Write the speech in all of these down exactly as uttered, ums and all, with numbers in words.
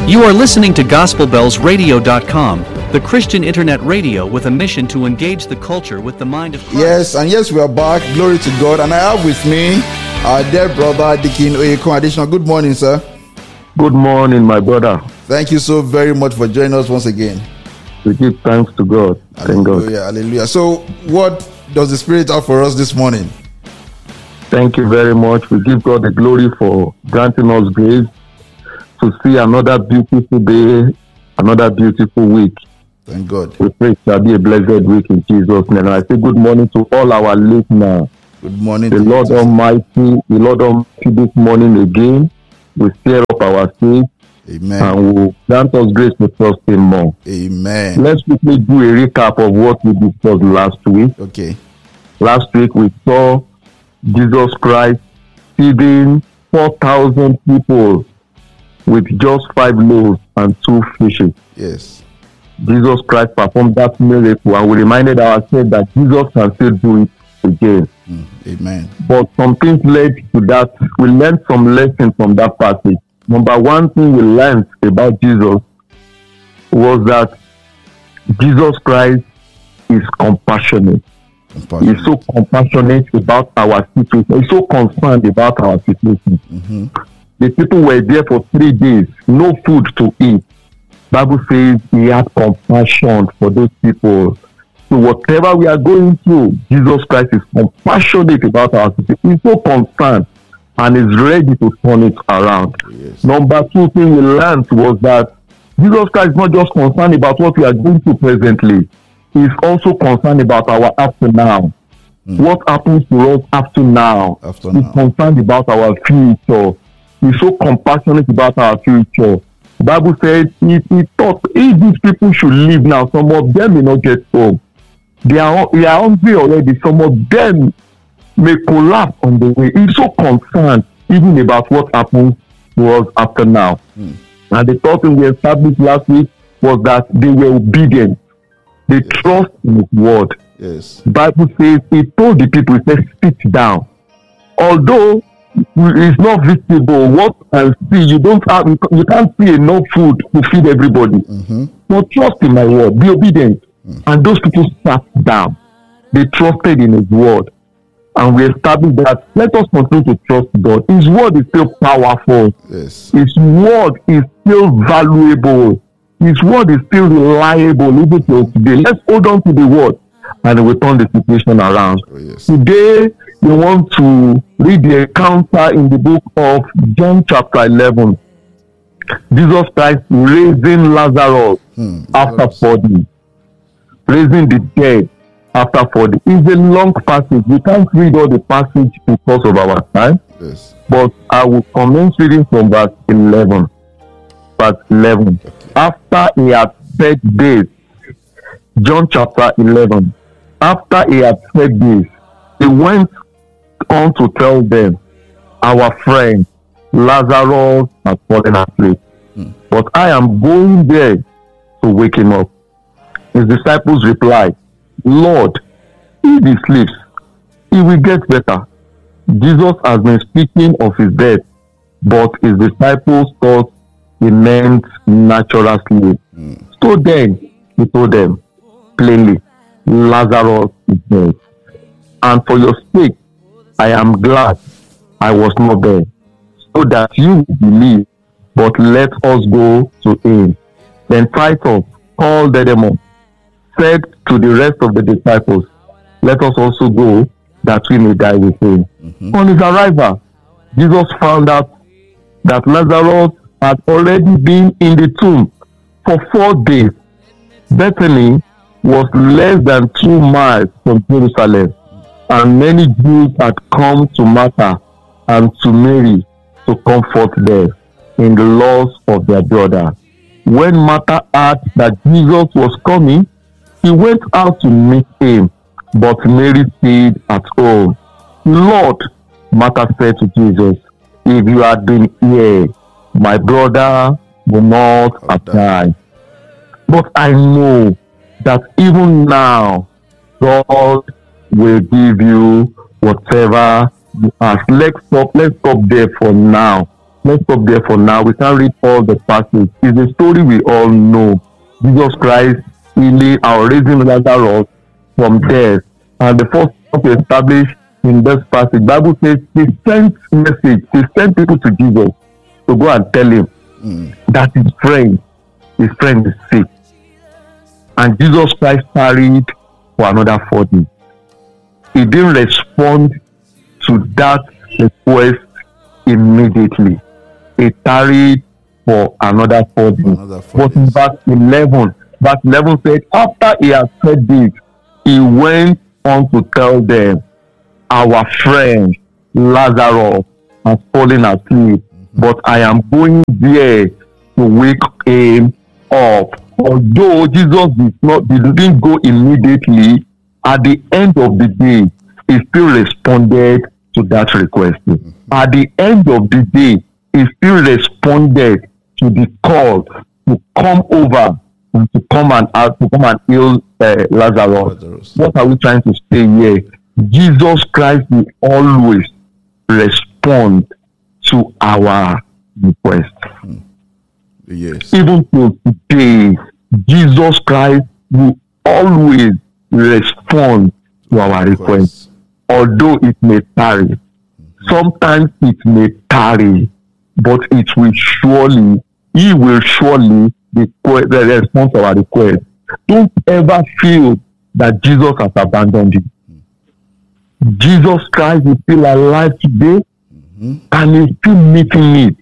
You are listening to Gospel Bells Radio dot com, the Christian internet radio with a mission to engage the culture with the mind of Christ. Yes, and yes, we are back. Glory to God. And I have with me our dear brother, Deacon Oyekun Additional. Good morning, sir. Good morning, my brother. Thank you so very much for joining us once again. We give thanks to God. Thank hallelujah, God. Hallelujah. So, what does the Spirit have for us this morning? Thank you very much. We give God the glory for granting us grace to see another beautiful day, another beautiful week. Thank God. We pray it shall be a blessed week in Jesus' name. And I say good morning to all our listeners. Good morning. The to Lord you, Almighty, the Lord Almighty this morning again will stir up our faith. Amen. And will grant us grace to trust Him more. Amen. Let's quickly do a recap of what we discussed last week. Okay. Last week we saw Jesus Christ feeding four thousand people with just five loaves and two fishes. Yes. Jesus Christ performed that miracle, and we reminded ourselves that Jesus can still do it again. Mm, amen. But some things led to that. We learned some lessons from that passage. Number one thing we learned about Jesus was that Jesus Christ is compassionate. compassionate. He's so compassionate about our situation. He's so concerned about our situation. Mm-hmm. The people were there for three days, no food to eat. Bible says He had compassion for those people. So whatever we are going through, Jesus Christ is compassionate about our situation. He's so concerned and is ready to turn it around. Yes. Number two thing we learned was that Jesus Christ is not just concerned about what we are going through presently. He is also concerned about our after now. Mm. What happens to us after now? After He's now. concerned about our future. He's so compassionate about our future. The Bible says if he thought if these people should leave now, some of them may not get home. They are, they are hungry already. Some of them may collapse on the way. He's so concerned even about what happens to us after now. Mm. And the third thing we established last week was that they were obedient. They yes. trust in His word. Yes. The Bible says He told the people, He said, sit down. Although it's not visible, what and see, you don't have, you can't see enough food to feed everybody. Mm-hmm. So trust in my word, be obedient. Mm. And those people sat down. They trusted in His word. And we established that let us continue to trust God. His word is still powerful. Yes. His word is still valuable. His word is still reliable even till today. Let's hold on to the word and we turn the situation around. Oh, yes. Today, we want to read the encounter in the book of John chapter eleven. Jesus Christ raising Lazarus hmm. after forty. Raising the dead after forty. It's a long passage. We can't read all the passage because of our time. Yes. But I will commence reading from verse eleven. Verse eleven. Okay. After He had said this, John chapter eleven. After He had said this, He went on to tell them, our friend Lazarus has fallen asleep. Hmm. But I am going there to wake him up. His disciples replied, Lord, if he sleeps, he will get better. Jesus has been speaking of his death, but his disciples thought he meant natural sleep. Hmm. So then he told them plainly, Lazarus is dead. And for your sake, I am glad I was not there, so that you believe, but let us go to him. Then Titus, called Didymus, said to the rest of the disciples, let us also go, that we may die with him. Mm-hmm. On his arrival, Jesus found out that Lazarus had already been in the tomb for four days. Bethany was less than two miles from Jerusalem, and many Jews had come to Martha and to Mary to comfort them in the loss of their brother. When Martha heard that Jesus was coming, she went out to meet him, but Mary stayed at home. Lord, Martha said to Jesus, if you had been here, my brother would not have died. But I know that even now, God will give you whatever you ask. Let's stop, let's stop there for now. Let's stop there for now. We can't read all the passage. It's a story we all know. Jesus Christ healing or raising Lazarus from death. And the first thing to establish in this passage, Bible says they sent message, they sent people to Jesus to go and tell him mm. that his friend, his friend is sick. And Jesus Christ tarried for another four days. He didn't respond to that request immediately. He tarried for another four days. Another four but days. In verse eleven, verse eleven said, after he had said this, he went on to tell them, our friend Lazarus has fallen asleep, mm-hmm. but I am going there to wake him up. Although Jesus did not didn't go immediately, at the end of the day, he still responded to that request. Mm-hmm. At the end of the day, he still responded to the call to come over and to come and ask, to come and heal uh, Lazarus. Lazarus. What are we trying to say here? Jesus Christ will always respond to our request. Mm. Yes. Even to today, Jesus Christ will always respond to our request, although it may tarry. Mm-hmm. Sometimes it may tarry, but it will surely, He will surely respond to our request. Don't ever feel that Jesus has abandoned you. Mm-hmm. Jesus Christ is still alive today, mm-hmm. and He's still meeting needs.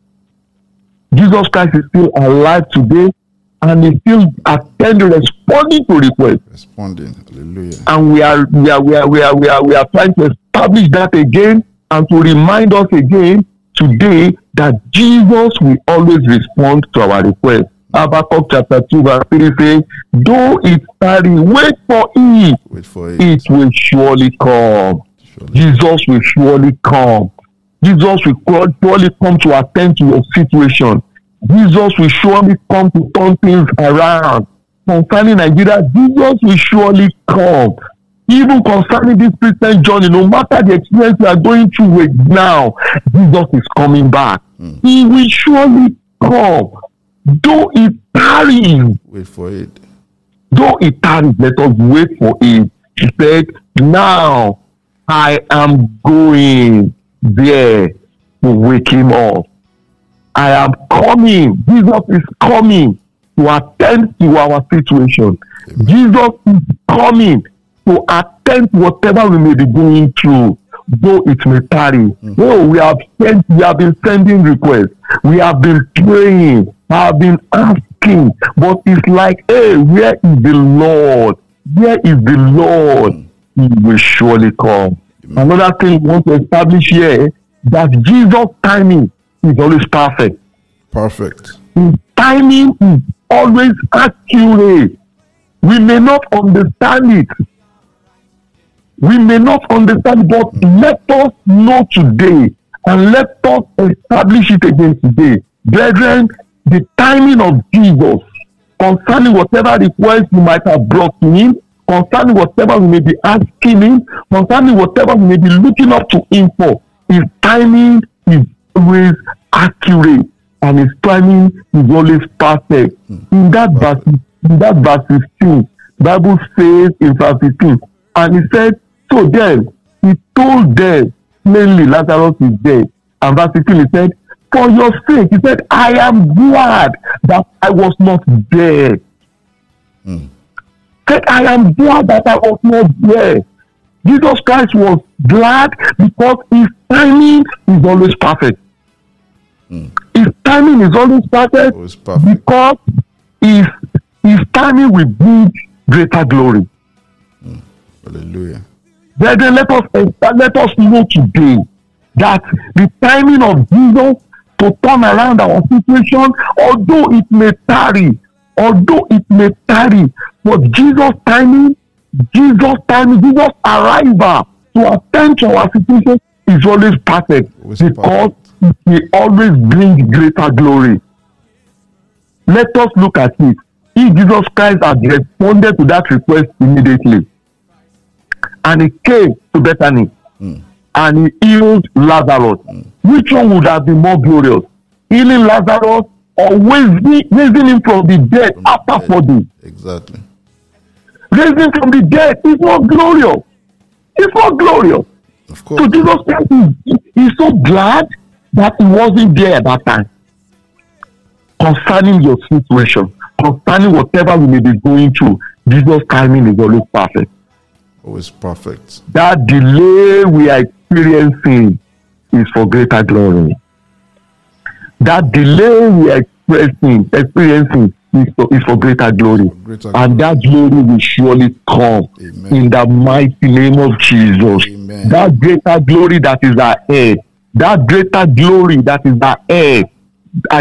Jesus Christ is still alive today, and He still attending, responding to requests. Responding, hallelujah. And we are, we are, we are, we are, we are, we are trying to establish that again, and to remind us again today that Jesus will always respond to our requests. Habakkuk chapter two verse three says, though it tarry, wait for it. Wait for it. It will surely come. Surely. Jesus will surely come. Jesus will surely come to attend to your situation. Jesus will surely come to turn things around. Concerning Nigeria, Jesus will surely come. Even concerning this Christian journey, no matter the experience we are going through right now, Jesus is coming back. Mm. He will surely come. Though it tarries, wait for it. Though it tarries, let us wait for it. He said, now I am going there to wake him up. I am coming. Jesus is coming to attend to our situation. Amen. Jesus is coming to attend to whatever we may be going through, though it may tarry. Mm-hmm. Oh, we have sent, we have been sending requests. We have been praying. I have been asking. But it's like, hey, where is the Lord? Where is the Lord? Mm-hmm. He will surely come. Mm-hmm. Another thing we want to establish here, that Jesus' timing is always perfect. Perfect. His timing is always accurate. We may not understand it. We may not understand, but let us know today and let us establish it again today. Brethren, the timing of Jesus concerning whatever request you might have brought to him, concerning whatever we may be asking him, concerning whatever we may be looking up to him for, his timing is always accurate and his timing is always perfect. Mm. In that verse, in that verse fifteen, the Bible says in verse fifteen, and he said, so then he told them plainly, Lazarus is dead. And verse fifteen, he said, for your sake, he said, I am glad that I was not dead. Mm. Said, I am glad that I was not dead. Jesus Christ was glad because his timing is always perfect. Mm. His timing is always perfect, always perfect. Because his, his timing will bring greater glory. Mm. Hallelujah. Brethren, let us, let us know today that the timing of Jesus to turn around our situation, although it may tarry, although it may tarry, but Jesus' timing, Jesus' timing, Jesus' arrival to attend to our situation is always perfect, always because perfect. It will always bring greater glory. Let us look at it. If Jesus Christ had responded to that request immediately, and he came to Bethany, mm. and he healed Lazarus. Mm. Which one would have been more glorious? Healing Lazarus or raising, raising him from the dead from after the four days? Exactly. Raising from the dead is not glorious. It's not glorious. Of course. So Jesus Christ is, is so glad that he wasn't there at that time. Concerning your situation, concerning whatever we may be going through, Jesus' timing is always perfect. Always perfect. That delay we are experiencing is for greater glory. That delay we are experiencing, experiencing is for, is for greater glory. For greater and glory. That glory will surely come. Amen. In the mighty name of Jesus. Amen. That greater glory that is ahead. That greater glory that is ahead.